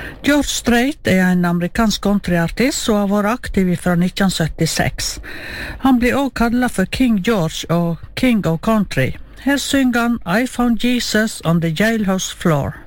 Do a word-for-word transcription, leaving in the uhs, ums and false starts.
George Strait er en amerikansk countryartist som har vært aktiv fra nitten syttiseks. Han blir også kallet for King George og King of Country. Her synger han I Found Jesus on the Jailhouse Floor.